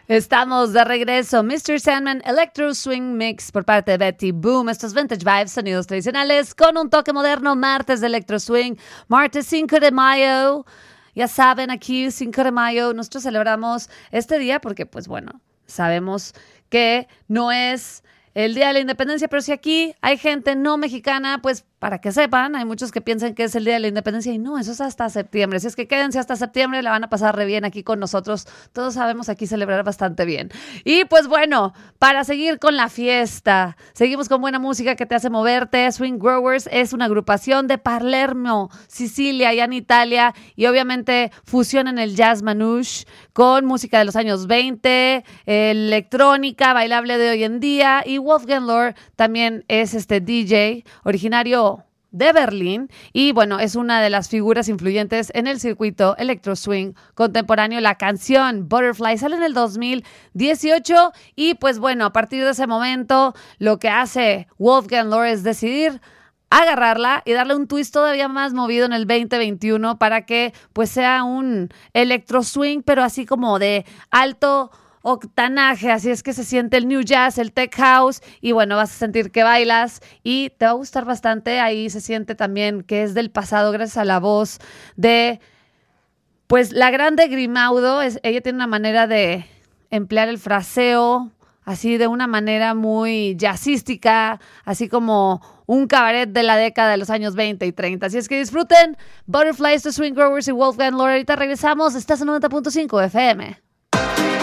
Estamos de regreso. Mr. Sandman Electro Swing Mix por parte de Betty Boom. Estos Vintage Vibes, sonidos tradicionales con un toque moderno. Martes de Electro Swing. Martes 5 de mayo. Ya saben, aquí 5 de mayo nosotros celebramos este día porque, pues bueno, sabemos que no es el Día de la Independencia, pero si aquí hay gente no mexicana, pues para que sepan, hay muchos que piensan que es el Día de la Independencia y no, eso es hasta septiembre. Si es que quédense hasta septiembre, la van a pasar re bien aquí con nosotros. Todos sabemos aquí celebrar bastante bien. Y pues bueno, para seguir con la fiesta, seguimos con buena música que te hace moverte. Swing Growers es una agrupación de Palermo, Sicilia, allá en Italia, y obviamente fusionan el jazz manouche con música de los años 20, electrónica, bailable de hoy en día, y Wolfgang Lohr también es DJ originario de Berlín y bueno, es una de las figuras influyentes en el circuito electro swing contemporáneo. La canción Butterfly sale en el 2018 y pues bueno, a partir de ese momento lo que hace Wolfgang Lohr es decidir agarrarla y darle un twist todavía más movido en el 2021 para que pues sea un electro swing, pero así como de alto octanaje, así es que se siente el new jazz, el tech house y bueno, vas a sentir que bailas y te va a gustar bastante. Ahí se siente también que es del pasado gracias a la voz de pues la grande Grimaudo. Ella tiene una manera de emplear el fraseo así de una manera muy jazzística, así como un cabaret de la década de los años 20 y 30. Así es que disfruten Butterflies, The Swing Growers y Wolfgang Lohr. Ahorita regresamos, estás en 90.5 FM.